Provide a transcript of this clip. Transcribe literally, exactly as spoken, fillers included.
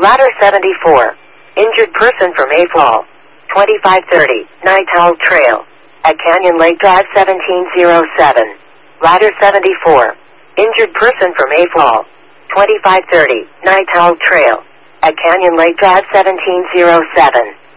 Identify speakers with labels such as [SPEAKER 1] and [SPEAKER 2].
[SPEAKER 1] Ladder seventy-four. Injured person from A Fall. twenty-five thirty, Night Owl Trail. At Canyon Lake Drive seventeen oh seven. Ladder seventy-four. Injured person from A Fall. twenty-five thirty, Night Owl Trail. At Canyon Lake Drive seventeen oh seven.